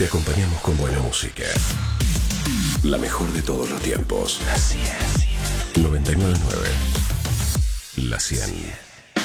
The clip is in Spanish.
Te acompañamos con buena música. La mejor de todos los tiempos. La 100. 99.9. La 100.